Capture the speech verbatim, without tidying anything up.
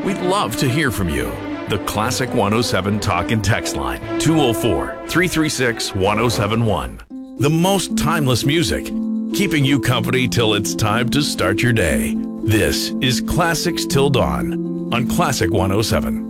We'd love to hear from you. The Classic one oh seven Talk and Text Line, two oh four, three three six, one oh seven one. The most timeless music, keeping you company till it's time to start your day. This is Classics Till Dawn on Classic one oh seven.